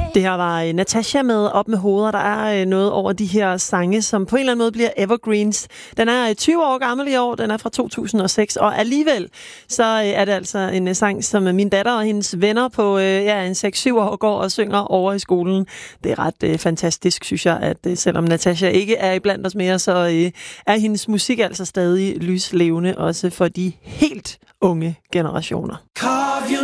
Det her var Natasha med Op med hoveder. Der er noget over de her sange, som på en eller anden måde bliver evergreens. Den er 20 år gammel i år, den er fra 2006, og alligevel så er det altså en sang, som min datter og hendes venner på en 6-7 år går og synger over i skolen. Det er ret fantastisk, synes jeg, at selvom Natasha ikke er iblandt os mere, så er hendes musik altså stadig lyslevende, også for de helt unge generationer.